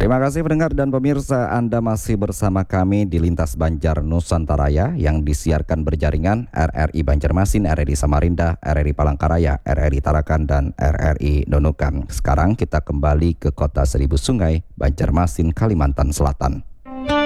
Terima kasih pendengar dan pemirsa, Anda masih bersama kami di Lintas Banjar Nusantaraya yang disiarkan berjaringan RRI Banjarmasin, RRI Samarinda, RRI Palangkaraya, RRI Tarakan, dan RRI Nunukan. Sekarang kita kembali ke Kota Seribu Sungai, Banjarmasin, Kalimantan Selatan.